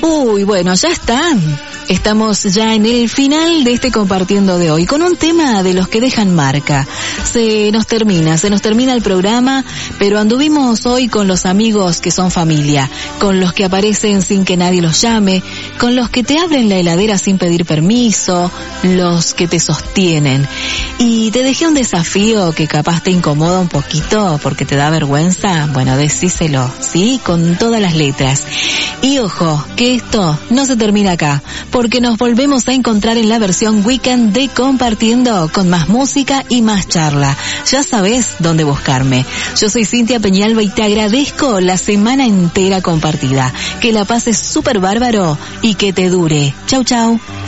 Uy, bueno, ya están. Estamos ya en el final de este compartiendo de hoy, con un tema de los que dejan marca. Se nos termina el programa, pero anduvimos hoy con los amigos que son familia, con los que aparecen sin que nadie los llame, con los que te abren la heladera sin pedir permiso, los que te sostienen. Y te dejé un desafío que capaz te incomoda un poquito porque te da vergüenza. Bueno, decíselo, ¿sí? Con todas las letras. Y ojo, que esto no se termina acá, porque nos volvemos a encontrar en la versión weekend de Compartiendo, con más música y más charla. Ya sabes dónde buscarme. Yo soy Cintia Peñalba y te agradezco la semana entera compartida. Que la pases súper bárbaro y que te dure. Chau, chau.